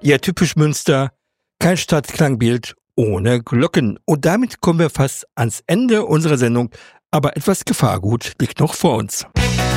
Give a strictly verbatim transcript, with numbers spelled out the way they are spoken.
Ja, typisch Münster. Kein Stadtklangbild ohne Glocken. Und damit kommen wir fast ans Ende unserer Sendung. Aber etwas Gefahrgut liegt noch vor uns.